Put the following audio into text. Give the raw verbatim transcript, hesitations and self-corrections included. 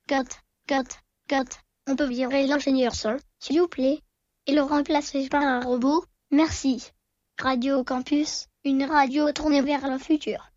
cut, cut, cut. On peut virer l'ingénieur son, s'il vous plaît, et le remplacer par un robot, merci. Radio Campus, une radio tournée vers le futur.